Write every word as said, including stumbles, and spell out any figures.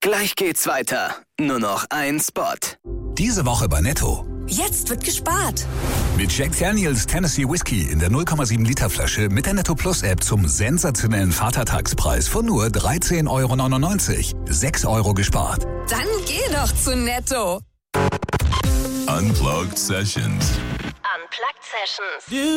Gleich geht's weiter. Nur noch ein Spot. Diese Woche bei Netto. Jetzt wird gespart. Mit Jack Daniels Tennessee Whiskey in der null Komma sieben Liter Flasche mit der Netto Plus App zum sensationellen Vatertagspreis von nur dreizehn Euro neunundneunzig. sechs Euro gespart. Dann geh doch zu Netto. Unplugged Sessions. Unplugged Sessions.